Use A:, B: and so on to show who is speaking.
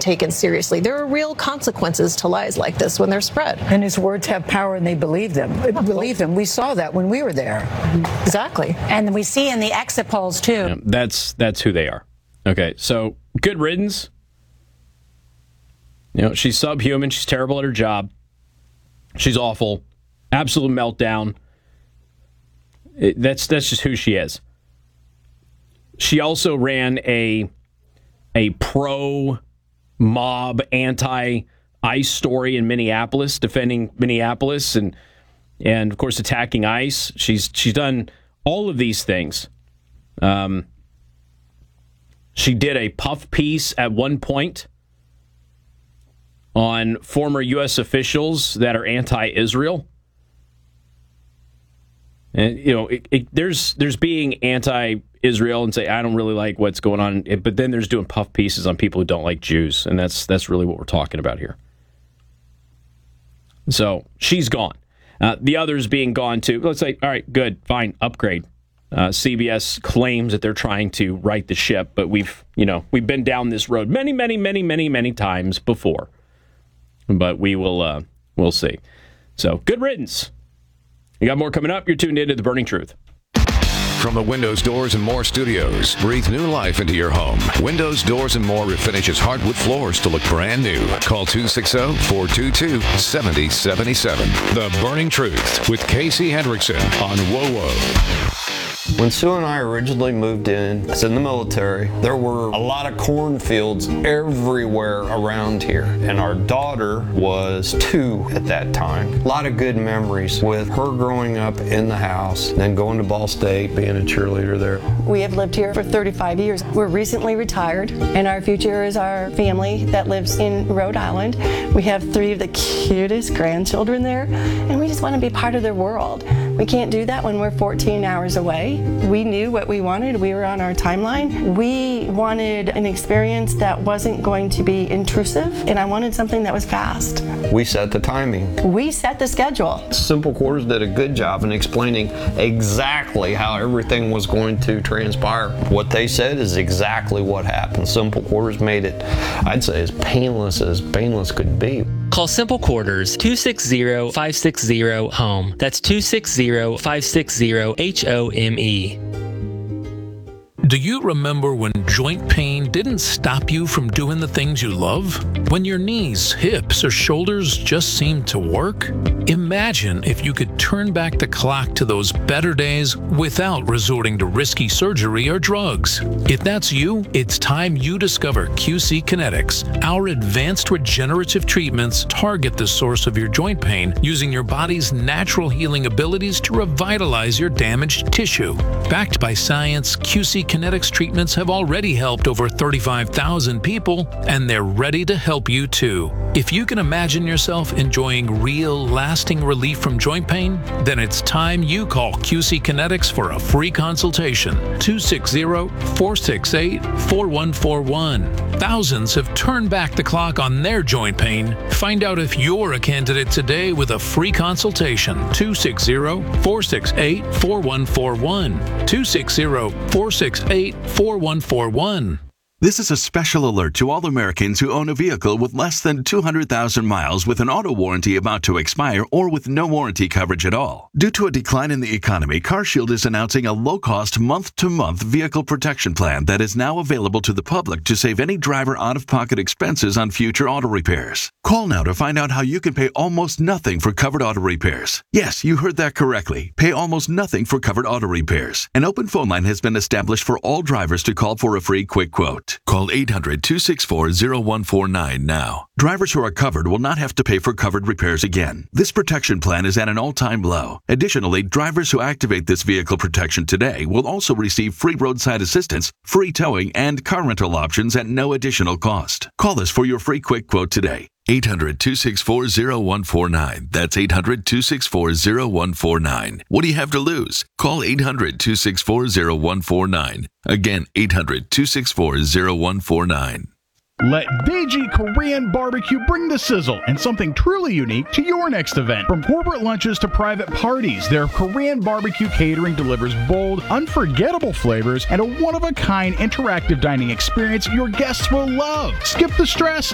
A: taken seriously. There are real consequences to lies like this when they're spread.
B: And his words have power, and they believe them. We saw that when we were there.
A: Exactly.
C: And we see in the exit polls, too.
D: Yeah, that's who they are. Okay, so good riddance. She's subhuman. She's terrible at her job. She's awful. Absolute meltdown. That's just who she is. She also ran a pro-mob, anti-ICE story in Minneapolis, defending Minneapolis and of course attacking ICE. She's done all of these things. She did a puff piece at one point on former U.S. officials that are anti-Israel. And, there's being anti-Israel and say, I don't really like what's going on. But then there's doing puff pieces on people who don't like Jews. And that's really what we're talking about here. So she's gone. The others being gone too. Let's say, all right, good, fine, upgrade. CBS claims that they're trying to right the ship, but we've been down this road many times before. But we'll see. So good riddance. You got more coming up. You're tuned into The Burning Truth.
E: From the Windows, Doors, and More studios, breathe new life into your home. Windows, Doors, and More refinishes hardwood floors to look brand new. Call 260-422-7077. The Burning Truth with Casey Hendrickson on WOWO.
F: When Sue and I originally moved in, I was in the military, there were a lot of cornfields everywhere around here. And our daughter was 2 at that time. A lot of good memories with her growing up in the house, then going to Ball State, being a cheerleader there.
G: We have lived here for 35 years. We're recently retired, and our future is our family that lives in Rhode Island. We have 3 of the cutest grandchildren there, and we just want to be part of their world. We can't do that when we're 14 hours away. We knew what we wanted. We were on our timeline. We wanted an experience that wasn't going to be intrusive, and I wanted something that was fast.
F: We set the timing.
G: We set the schedule.
F: Simple Quarters did a good job in explaining exactly how everything was going to transpire. What they said is exactly what happened. Simple Quarters made it, I'd say, as painless could be.
H: Call Simple Quarters 260-560-HOME. That's 260-560-HOME.
I: Do you remember when joint pain didn't stop you from doing the things you love? When your knees, hips, or shoulders just seemed to work? Imagine if you could turn back the clock to those better days without resorting to risky surgery or drugs. If that's you, it's time you discover QC Kinetics. Our advanced regenerative treatments target the source of your joint pain using your body's natural healing abilities to revitalize your damaged tissue. Backed by science, QC Kinetics treatments have already helped over 35,000 people, and they're ready to help you too. If you can imagine yourself enjoying real, lasting relief from joint pain, then it's time you call QC Kinetics for a free consultation. 260-468-4141. Thousands have turned back the clock on their joint pain. Find out if you're a candidate today with a free consultation. 260-468-4141. 260-468-4141.
J: This is a special alert to all Americans who own a vehicle with less than 200,000 miles with an auto warranty about to expire or with no warranty coverage at all. Due to a decline in the economy, CarShield is announcing a low-cost month-to-month vehicle protection plan that is now available to the public to save any driver out-of-pocket expenses on future auto repairs. Call now to find out how you can pay almost nothing for covered auto repairs. Yes, you heard that correctly. Pay almost nothing for covered auto repairs. An open phone line has been established for all drivers to call for a free quick quote. Call 800-264-0149 now. Drivers who are covered will not have to pay for covered repairs again. This protection plan is at an all-time low. Additionally, drivers who activate this vehicle protection today will also receive free roadside assistance, free towing, and car rental options at no additional cost. Call us for your free quick quote today. 800-264-0149. That's 800-264-0149. What do you have to lose? Call 800-264-0149. Again, 800-264-0149.
K: Let Daeji Korean Barbecue bring the sizzle and something truly unique to your next event. From corporate lunches to private parties, their Korean barbecue catering delivers bold, unforgettable flavors and a one-of-a-kind interactive dining experience your guests will love. Skip the stress